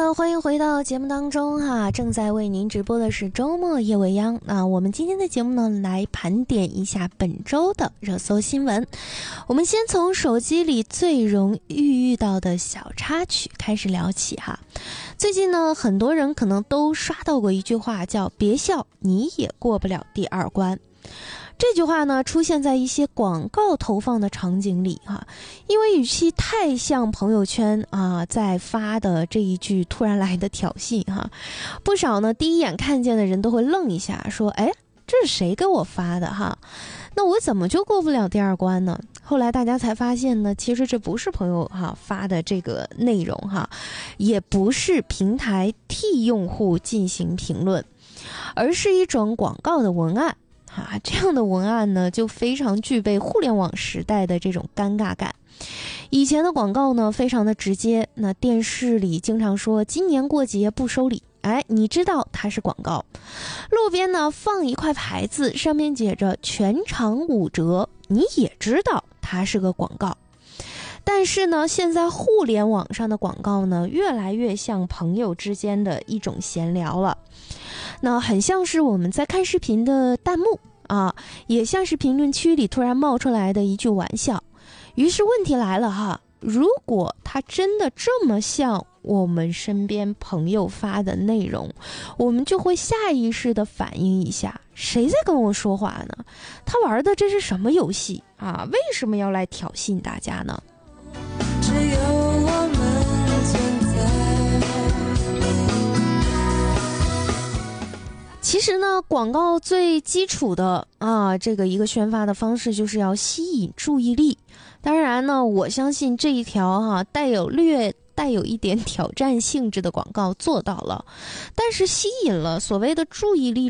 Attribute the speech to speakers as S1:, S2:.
S1: 的，欢迎回到节目当中哈，正在为您直播的是周末夜未央。那我们今天的节目呢，来盘点一下本周的热搜新闻。我们先从手机里最容易遇到的小插曲开始聊起哈。最近呢，很多人可能都刷到过一句话，叫“别笑，你也过不了第二关”。这句话呢，出现在一些广告投放的场景里哈，因为语气太像朋友圈在发的这一句突然来的挑衅哈，不少呢第一眼看见的人都会愣一下，说哎，这是谁给我发的哈？那我怎么就过不了第二关呢？后来大家才发现呢，其实这不是朋友发的这个内容哈，也不是平台替用户进行评论，而是一种广告的文案。这样的文案呢，就非常具备互联网时代的这种尴尬感。以前的广告呢，非常的直接，那电视里经常说今年过节不收礼，哎，你知道它是广告。路边呢放一块牌子，上面写着全场5折，你也知道它是个广告。但是呢，现在互联网上的广告呢，越来越像朋友之间的一种闲聊了。那很像是我们在看视频的弹幕也像是评论区里突然冒出来的一句玩笑。于是问题来了哈，如果它真的这么像我们身边朋友发的内容，我们就会下意识的反应一下，谁在跟我说话呢？他玩的这是什么游戏啊？为什么要来挑衅大家呢？只有我们存在。其实呢，广告最基础的这个一个宣发的方式就是要吸引注意力。当然呢，我相信这一条带有一点挑战性质的广告做到了，但是吸引了所谓的注意力